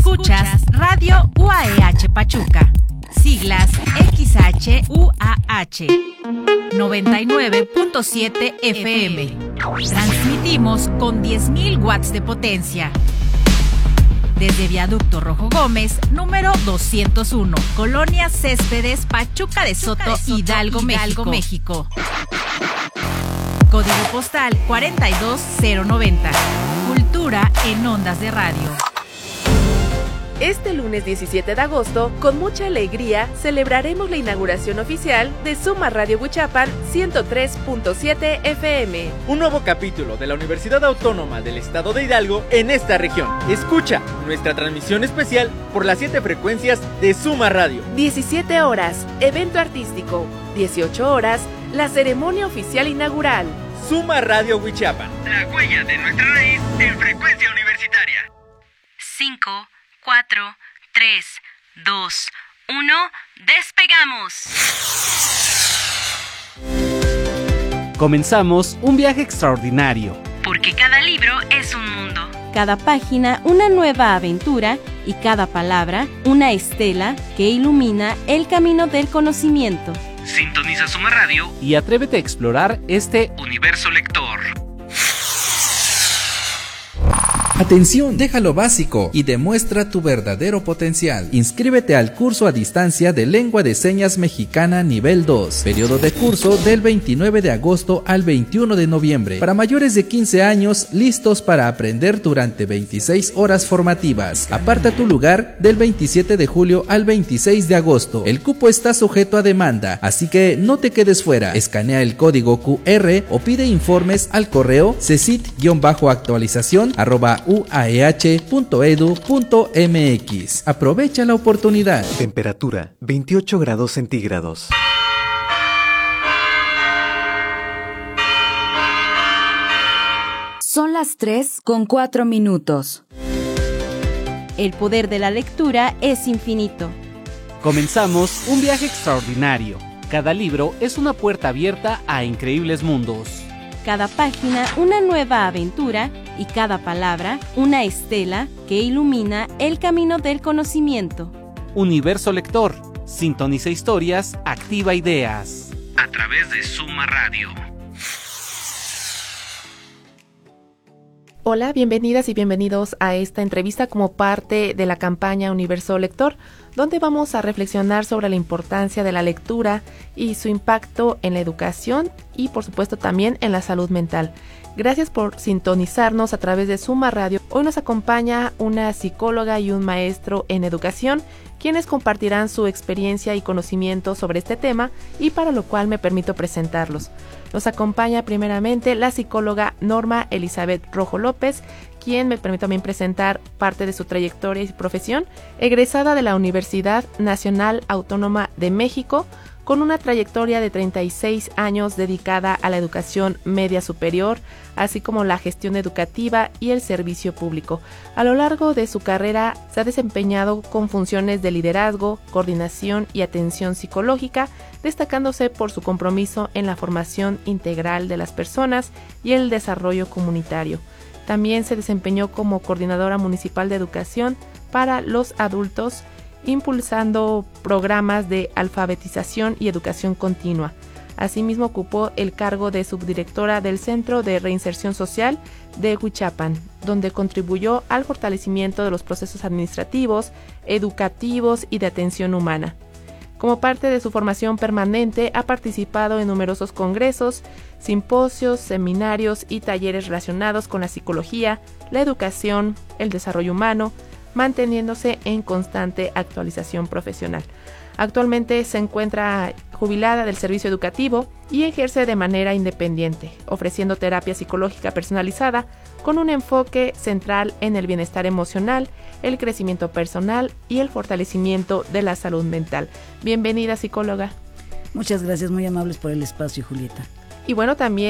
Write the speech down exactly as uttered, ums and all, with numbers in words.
Escuchas Radio U A E H Pachuca, siglas X H U A H, noventa y nueve punto siete F M. Transmitimos con diez mil watts de potencia. Desde Viaducto Rojo Gómez, número doscientos uno, Colonia Céspedes, Pachuca de Soto, Pachuca de Soto Hidalgo, Hidalgo, México. México. Código postal cuarenta y dos cero noventa. Cultura en ondas de radio. Este lunes diecisiete de agosto, con mucha alegría, celebraremos la inauguración oficial de Suma Radio Huichapan ciento tres punto siete F M. Un nuevo capítulo de la Universidad Autónoma del Estado de Hidalgo en esta región. Escucha nuestra transmisión especial por las siete frecuencias de Suma Radio. diecisiete horas, evento artístico. dieciocho horas, la ceremonia oficial inaugural. Suma Radio Huichapan, la huella de nuestra raíz en frecuencia universitaria. cinco, cuatro, tres, dos, uno, ¡despegamos! Comenzamos un viaje extraordinario. Porque cada libro es un mundo. Cada página una nueva aventura y cada palabra una estela que ilumina el camino del conocimiento. Sintoniza Suma Radio y atrévete a explorar este universo lector. Atención, deja lo básico y demuestra tu verdadero potencial. Inscríbete al curso a distancia de Lengua de Señas Mexicana nivel dos. Periodo de curso del veintinueve de agosto al veintiuno de noviembre. Para mayores de quince años, listos para aprender durante veintiséis horas formativas. Aparta tu lugar del veintisiete de julio al veintiséis de agosto. El cupo está sujeto a demanda, así que no te quedes fuera. Escanea el código Q R o pide informes al correo cesit-actualización arroba u a e h punto e d u punto m x. Aprovecha la oportunidad. Temperatura veintiocho grados centígrados. Son las tres con cuatro minutos. El poder de la lectura es infinito. Comenzamos un viaje extraordinario. Cada libro es una puerta abierta a increíbles mundos. Cada página una nueva aventura y cada palabra una estela que ilumina el camino del conocimiento. Universo lector. Sintoniza historias, activa ideas. A través de Suma Radio. Hola, bienvenidas y bienvenidos a esta entrevista como parte de la campaña Universo Lector, donde vamos a reflexionar sobre la importancia de la lectura y su impacto en la educación y por supuesto también en la salud mental. Gracias por sintonizarnos a través de Suma Radio. Hoy nos acompaña una psicóloga y un maestro en educación, quienes compartirán su experiencia y conocimiento sobre este tema y para lo cual me permito presentarlos. Nos acompaña primeramente la psicóloga Norma Elizabeth Rojo López, quien me permite también presentar parte de su trayectoria y profesión, egresada de la Universidad Nacional Autónoma de México, con una trayectoria de treinta y seis años dedicada a la educación media superior, así como la gestión educativa y el servicio público. A lo largo de su carrera se ha desempeñado con funciones de liderazgo, coordinación y atención psicológica, destacándose por su compromiso en la formación integral de las personas y el desarrollo comunitario. También se desempeñó como coordinadora municipal de educación para los adultos, impulsando programas de alfabetización y educación continua. Asimismo, ocupó el cargo de subdirectora del Centro de Reinserción Social de Huichapan, donde contribuyó al fortalecimiento de los procesos administrativos, educativos y de atención humana. Como parte de su formación permanente, ha participado en numerosos congresos, simposios, seminarios y talleres relacionados con la psicología, la educación, el desarrollo humano, manteniéndose en constante actualización profesional. Actualmente se encuentra jubilada del servicio educativo y ejerce de manera independiente, ofreciendo terapia psicológica personalizada con un enfoque central en el bienestar emocional, el crecimiento personal y el fortalecimiento de la salud mental. Bienvenida, psicóloga. Muchas gracias, muy amables por el espacio, Julieta. Y bueno, también